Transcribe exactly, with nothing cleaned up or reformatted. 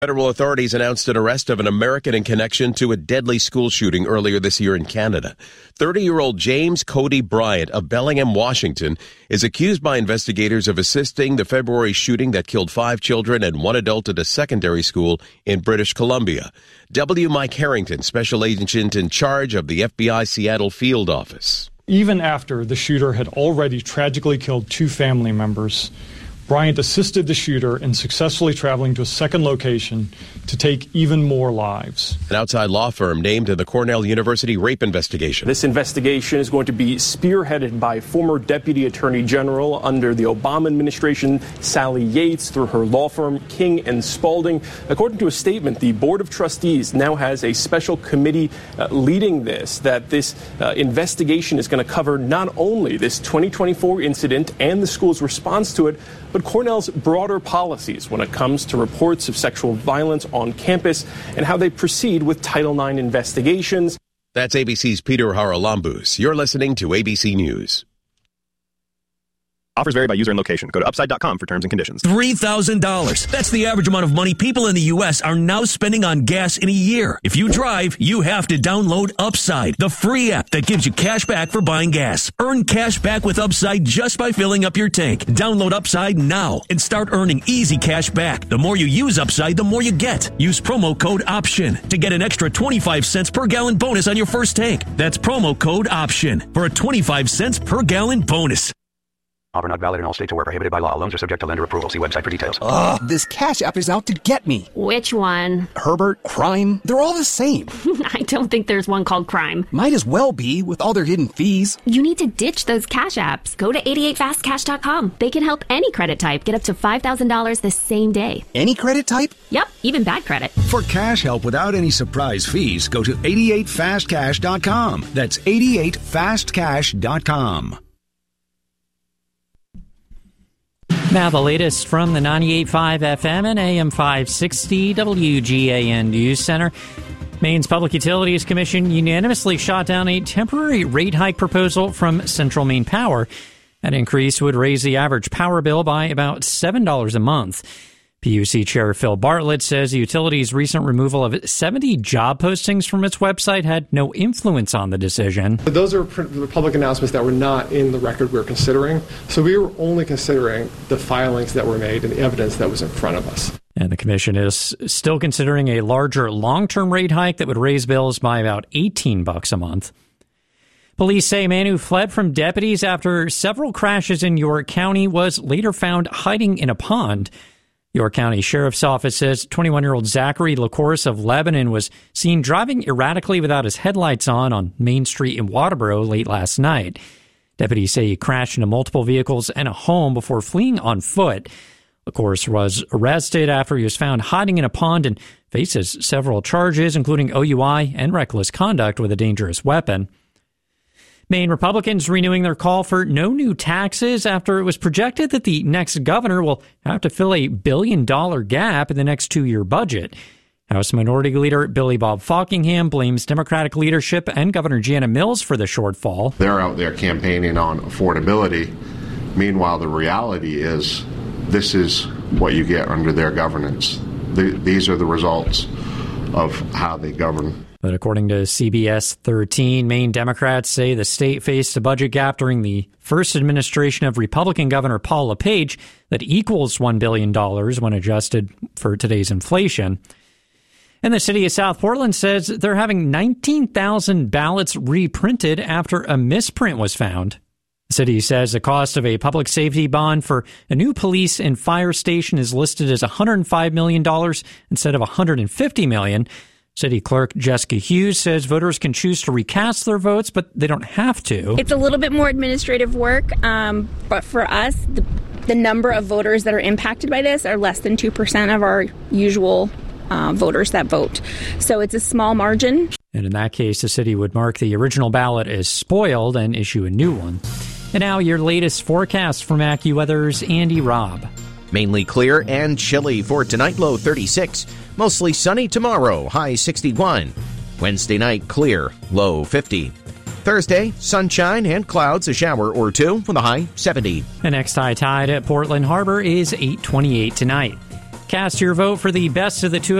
Federal authorities announced an arrest of an American in connection to a deadly school shooting earlier this year in Canada. thirty-year-old James Cody Bryant of Bellingham, Washington, is accused by investigators of assisting the February shooting that killed five children and one adult at a secondary school in British Columbia. W. Mike Harrington, special agent in charge of the F B I Seattle field office. Even after the shooter had already tragically killed two family members, Bryant assisted the shooter in successfully traveling to a second location to take even more lives. An outside law firm named in the Cornell University rape investigation. This investigation is going to be spearheaded by former Deputy Attorney General under the Obama administration, Sally Yates, through her law firm, King and Spalding. According to a statement, the Board of Trustees now has a special committee uh, leading this, that this uh, investigation is going to cover not only this twenty twenty-four incident and the school's response to it, but Cornell's broader policies when it comes to reports of sexual violence on campus and how they proceed with Title nine investigations. That's A B C's Peter Haralambous. You're listening to A B C News. Offers vary by user and location. Go to upside dot com for terms and conditions. three thousand dollars. That's the average amount of money people in the U S are now spending on gas in a year. If you drive, you have to download Upside, the free app that gives you cash back for buying gas. Earn cash back with Upside just by filling up your tank. Download Upside now and start earning easy cash back. The more you use Upside, the more you get. Use promo code OPTION to get an extra twenty-five cents per gallon bonus on your first tank. That's promo code OPTION for a twenty-five cents per gallon bonus. Offer not valid in all states or where prohibited by law. Loans are subject to lender approval. See website for details. Ugh, this Cash App is out to get me. Which one? Herbert, Crime, they're all the same. I don't think there's one called Crime. Might as well be with all their hidden fees. You need to ditch those Cash Apps. Go to eighty-eight fast cash dot com. They can help any credit type get up to five thousand dollars the same day. Any credit type? Yep, even bad credit. For cash help without any surprise fees, go to eighty-eight fast cash dot com. That's eighty-eight fast cash dot com. Now the latest from the ninety-eight point five F M and A M five sixty W G A N News Center. Maine's Public Utilities Commission unanimously shot down a temporary rate hike proposal from Central Maine Power. That increase would raise the average power bill by about seven dollars a month. P U C Chair Phil Bartlett says the utility's recent removal of seventy job postings from its website had no influence on the decision. Those are public announcements that were not in the record we were considering, so we were only considering the filings that were made and the evidence that was in front of us. And the commission is still considering a larger long-term rate hike that would raise bills by about eighteen bucks a month. Police say a man who fled from deputies after several crashes in York County was later found hiding in a pond. York County Sheriff's Office says twenty-one-year-old Zachary LaCourse of Lebanon was seen driving erratically without his headlights on on Main Street in Waterboro late last night. Deputies say he crashed into multiple vehicles and a home before fleeing on foot. LaCourse was arrested after he was found hiding in a pond and faces several charges, including O U I and reckless conduct with a dangerous weapon. Maine Republicans renewing their call for no new taxes after it was projected that the next governor will have to fill a billion-dollar gap in the next two-year budget. House Minority Leader Billy Bob Falkingham blames Democratic leadership and Governor Jana Mills for the shortfall. They're out there campaigning on affordability. Meanwhile, the reality is this is what you get under their governance. The, these are the results of how they govern. But according to C B S thirteen, Maine Democrats say the state faced a budget gap during the first administration of Republican Governor Paul LePage that equals one billion dollars when adjusted for today's inflation. And the city of South Portland says they're having nineteen thousand ballots reprinted after a misprint was found. The city says the cost of a public safety bond for a new police and fire station is listed as one hundred five million dollars instead of one hundred fifty million dollars. City Clerk Jessica Hughes says voters can choose to recast their votes, but they don't have to. It's a little bit more administrative work, um, but for us, the, the number of voters that are impacted by this are less than two percent of our usual uh, voters that vote. So it's a small margin. And in that case, the city would mark the original ballot as spoiled and issue a new one. And now your latest forecast from AccuWeather's Andy Robb. Mainly clear and chilly for tonight, low thirty-six. Mostly sunny tomorrow, high sixty-one. Wednesday night, clear, low fifty. Thursday, sunshine and clouds, a shower or two with a high seventy. The next high tide at Portland Harbor is eight twenty-eight tonight. Cast your vote for the best of the two